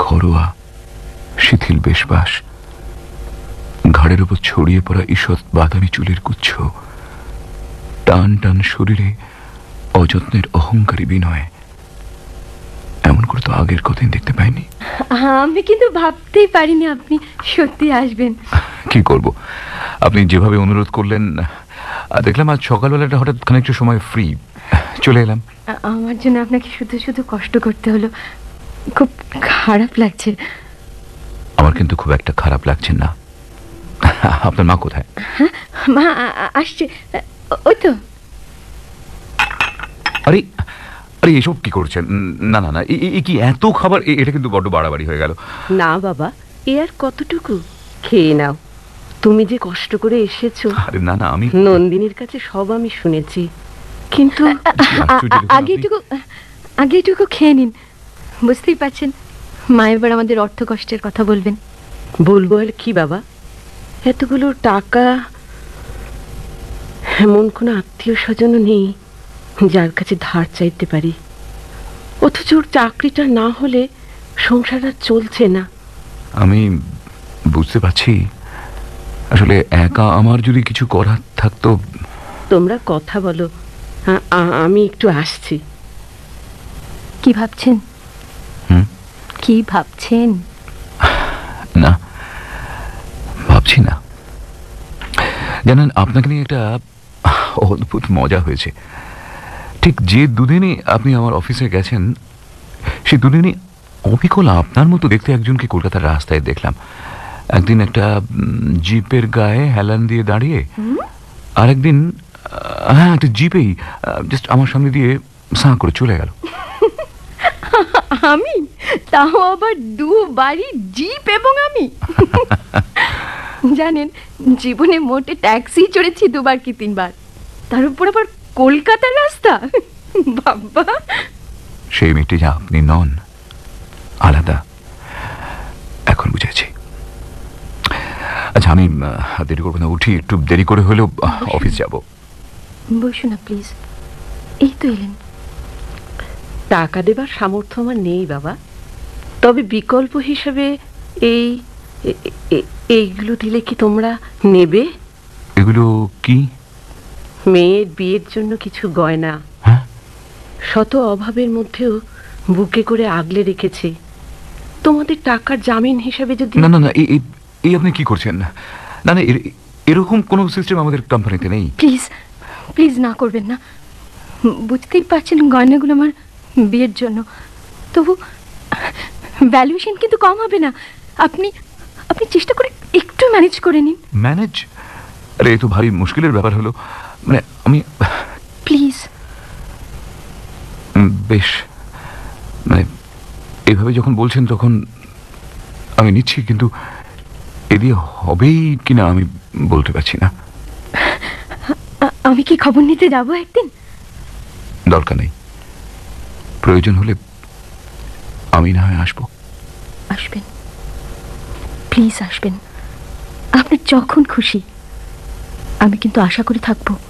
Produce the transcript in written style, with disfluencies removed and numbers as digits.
ঘরোয়া শিথিল বেশবাস, ঘাড়ের উপর ছড়িয়ে পড়া ঈষৎ বাদামি চুলের গুচ্ছ, টান টান শরীরে অযত্নের অহংকারী বিনয়। এমন করে তো আগের কতদিন দেখতে পাইনি। আমি কিন্তু ভাবতেই পারিনি আপনি সত্যি আসবেন। কি করব, আপনি যেভাবে অনুরোধ করলেন, দেখলাম আজ সকালবেলাটা হঠাৎ খানিকটা সময় ফ্রি, চলে এলাম। আমার জন্য আপনাকে শুধু শুধু কষ্ট করতে হলো, খুব খারাপ লাগছে। আমার কিন্তু খুব একটা খারাপ লাগছে না। আপনার মা কোথায়? মা আসছে, ওই তো। আরে আরে, এসব কি করছেন? না না না, এই কি এত খাবার? এটা কিন্তু বড্ড বাড়াবাড়ি হয়ে গেল। না বাবা, এ আর কতটুকু, খেয়ে নাও। তুমি যে কষ্ট করে এসেছো। আরে না না, আমি নন্দিনীর কাছে সব আমি শুনেছি, কিন্তু আগে এটুকু খেয়ে নিন। বুঝতেই পারছেন, মা এবার আমাদের অর্থ কষ্টের কথা বলবেন। বলবো আর কি বাবা, এতগুলো টাকা, এমন কোনো আত্মীয় স্বজনও নেই যার কাছে ধার চাইতে পারি। অথচ ওর চাকরিটা না হলে সংসার আর চলছে না। আমি বুঝতে পারছি, আসলে একা আমার যদি কিছু করার থাকতো। তোমরা কথা বলো, আমি একটু আসছি। কি ভাবছেন? কি ভাবছেন? না, ভাবছি না। জানেন, আপনাকে নিয়ে একটা অদ্ভুত মজা হয়েছে। ঠিক যে দুদিনই আপনি আমার অফিসে গেছেন, সে দুদিনই অবিকল আপনার মতো দেখতে একজনকে কলকাতার রাস্তায় দেখলাম। একদিন একটা জিপের গায়ে হেলান দিয়ে দাঁড়িয়ে, আরেকদিন হ্যাঁ একটা জিপেই জাস্ট আমার সামনে দিয়ে সাঁ করে চলে গেল। আমি? তাও আবার দুবারই জিপ এবং আমি? জানেন, জীবনে মোটে ট্যাক্সি চড়েছি 2বার কি 3বার, তার উপর আবার কলকাতার রাস্তা। বাবা, সেই মেয়েটি যা আপনি নন, আলাদা। এখন বুঝেছি। আচ্ছা, আমি দেরি করবো না, উঠি। একটু দেরি করে হলেও অফিস যাব। বসুন না প্লিজ, এই তো এলেন। টাকা দেবার সামর্থ্য আমার নেই বাবা, তবে বিকল্প হিসেবে এইগুলো দিলে কি তোমরা নেবে? এগুলো কি? মেয়ের বিয়ের জন্য কিছু গয়না। শত অভাবের মধ্যেও বুকে করে আগলে রেখেছি। তোমাদের টাকার জামিন হিসেবে যদি। না না না, এই আপনি কি করছেন? না না, এরকম কোনো সিস্টেম আমাদের কোম্পানিতে নেই। প্লিজ প্লিজ, না করবেন না। বুঝতেই পারছেন গয়নাগুলো আমার বিয়ের জন্য, তবু ভ্যালুয়েশন কিন্তু কম হবে না। আপনি আপনি চেষ্টা করে একটু ম্যানেজ করে নিন। ম্যানেজ? আরে এ তো ভারী মুশকিলের ব্যাপার হলো। মানে আমি প্লিজ। বেশ, মানে এভাবে যখন বলছেন তখন আমি নিচ্ছি, কিন্তু এ দিয়ে হবেই কিনা আমি বলতে পারছি না। আমি কি খবর নিতে যাব একদিন? দরকার নেই, প্রয়োজন হলে আমি না হয় আসবো। আসবেন, প্লিজ আসবেন। আপনি যখন খুশি। আমি কিন্তু আশা করে থাকবো।